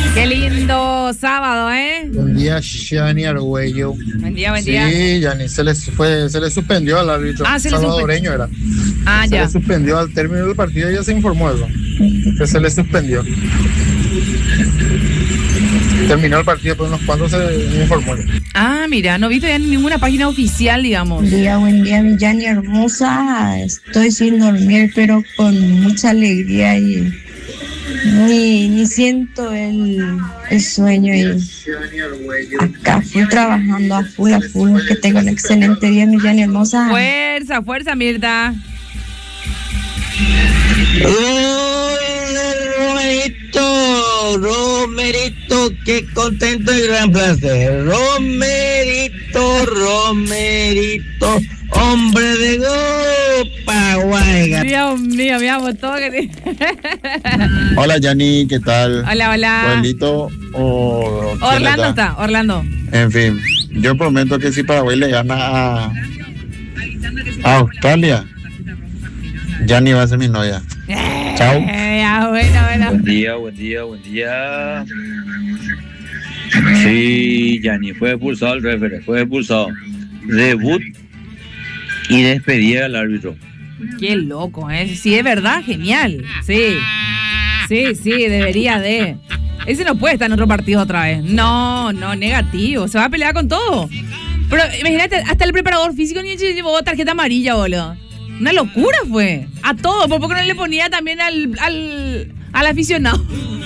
Qué lindo sábado, ¿eh? Buen día, Shani Argüello. Buen día, buen día. Sí, Yani, se le suspendió al árbitro. Salvadoreño era. Se ya. le suspendió al término del partido, ya se informó eso. Que se le suspendió. Terminó el partido, pero unos cuantos se informó. Mira, no he visto ya en ninguna página oficial, digamos. Buen día, mi Yani hermosa. Estoy sin dormir, pero con mucha alegría y ni siento el sueño. Y acá fui trabajando a full. Que tengo un excelente día, mi Yani hermosa. Fuerza, fuerza, Mirta. Romerito, qué contento y gran placer. Romerito, hombre de Paraguay. Dios mío, mi amo, todo que... Hola, Yani, ¿qué tal? Hola. Abuelito o... Orlando está, Orlando. En fin, yo prometo que si Paraguay le gana a Australia, Yani va a ser mi novia. Chao. Bueno. Buen día. Sí, Yani fue expulsado el referee, fue expulsado. Debut y despedida al árbitro. Qué loco, ¿eh? Sí, es verdad, genial. Sí, debería de. Ese no puede estar en otro partido otra vez. No, negativo. Se va a pelear con todo. Pero imagínate, hasta el preparador físico ni llevó tarjeta amarilla, boludo. Una locura fue. A todo. ¿Por qué no le ponía también al aficionado?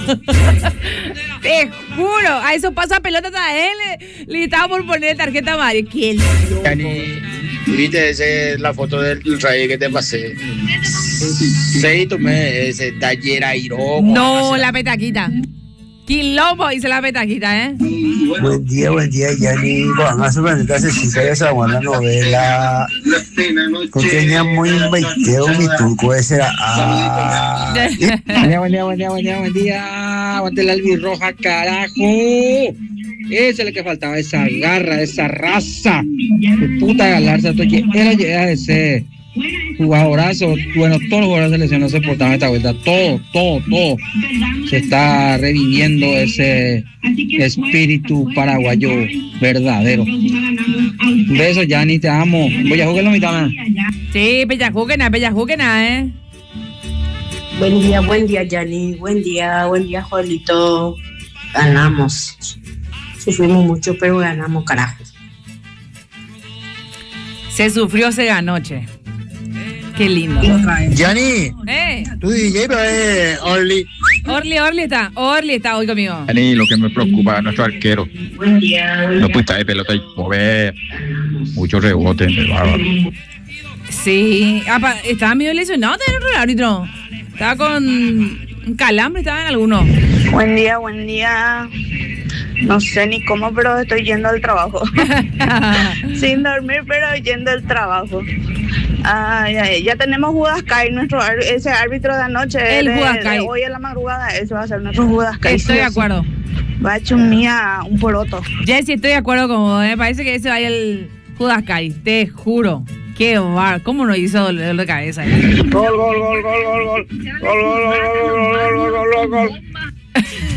Te juro. A eso pasa pelota a él. Le estaba por poner tarjeta amarilla. Qué loco. ¿Viste la foto del rey que te pasé? Sí, tomé ese taller airo. No, la petaquita. Quilombo hice la petaquita, ¿eh? Buen día, Yani. Cuando hace planeta se chica esa buena novela. Porque tenía muy baiteo mi turco ese era. Buen día. Aguante la albirroja, carajo. Ese es el que faltaba, esa garra, esa raza. De puta galarza, era llegar ese jugadorazo. Bueno, todos los jugadores de selección no se portaban esta vuelta. Todo. Se está reviviendo ese espíritu paraguayo verdadero. Un beso, Yani, te amo. Voy a jugar la mitad. Sí, Pellajúquena, ¿eh? Buen día, Yani. Buen día, Joelito. Ganamos. Sufrimos mucho, pero ganamos, carajo. Se sufrió, se ganó, che. Qué lindo. Yani, tu DJ, pero es Orly. Orly está hoy conmigo. Yani, lo que me preocupa es nuestro arquero. No puede estar de pelota y mover. Mucho rebote, bárbaro. Sí, estaba medio lesionado también el árbitro. Estaba con un calambre, estaba en alguno. Buen día. No sé ni cómo, pero estoy yendo al trabajo. Sin dormir, pero yendo al trabajo. Ya tenemos Judascay, ese árbitro de anoche. El Judascay. Hoy en la madrugada, ese va a ser nuestro Judascay. Estoy de acuerdo. Va a echar un poroto. Jessy, estoy de acuerdo con vos. Me parece que ese va a ir el Judascay. Te juro. Qué bar. ¿Cómo no hizo dolor de cabeza? Gol.